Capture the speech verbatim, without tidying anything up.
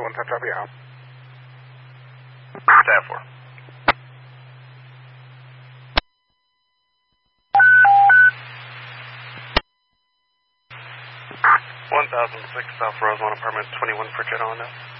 one ten copy out. Tab four. one thousand six South Roseland, apartment twenty-one for Jet on now.